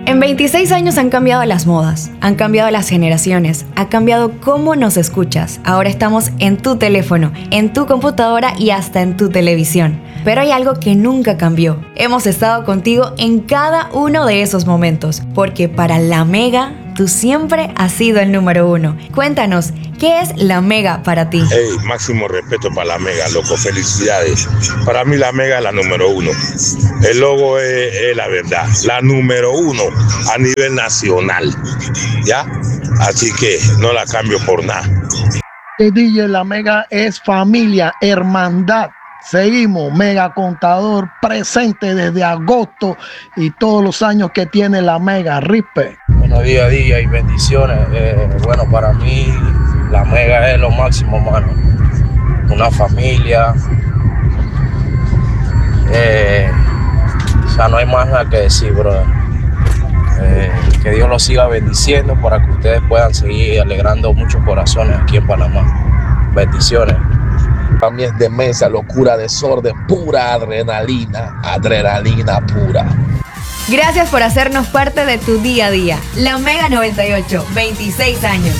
En 26 años han cambiado las modas, han cambiado las generaciones, ha cambiado cómo nos escuchas. Ahora estamos en tu teléfono, en tu computadora y hasta en tu televisión. Pero hay algo que nunca cambió. Hemos estado contigo en cada uno de esos momentos, porque para La Mega, tú siempre has sido el número uno. Cuéntanos, ¿qué es La Mega para ti? Hey, máximo respeto para La Mega, loco, felicidades. Para mí La Mega es la número uno. El logo es la verdad, la número uno a nivel nacional, ¿ya? Así que no la cambio por nada. DJ, La Mega es familia, hermandad. Seguimos, Mega Contador presente desde agosto y todos los años que tiene La Mega. Rispe. Bueno, día a día y bendiciones. Bueno, para mí La Mega es lo máximo, mano. Una familia. O sea, no hay más nada que decir, brother. Que Dios los siga bendiciendo para que ustedes puedan seguir alegrando muchos corazones aquí en Panamá. Bendiciones. Para mí es demencia, locura, desorden, pura adrenalina pura. Gracias por hacernos parte de tu día a día. La Mega 98, 26 años.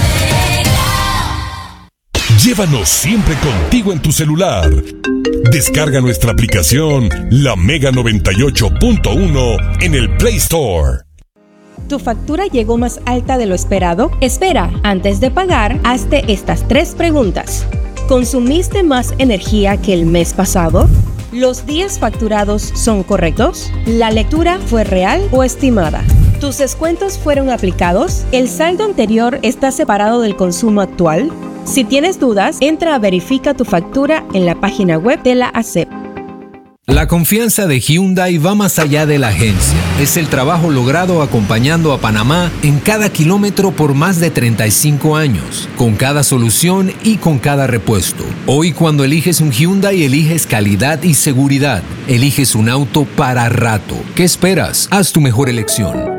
Llévanos siempre contigo en tu celular. Descarga nuestra aplicación La Mega 98.1 en el Play Store. ¿Tu factura llegó más alta de lo esperado? Espera, antes de pagar, hazte estas 3 preguntas. ¿Consumiste más energía que el mes pasado? ¿Los días facturados son correctos? ¿La lectura fue real o estimada? ¿Tus descuentos fueron aplicados? ¿El saldo anterior está separado del consumo actual? Si tienes dudas, entra a Verifica tu factura en la página web de la ASEP. La confianza de Hyundai va más allá de la agencia. Es el trabajo logrado acompañando a Panamá en cada kilómetro por más de 35 años, con cada solución y con cada repuesto. Hoy, cuando eliges un Hyundai, eliges calidad y seguridad. Eliges un auto para rato. ¿Qué esperas? Haz tu mejor elección.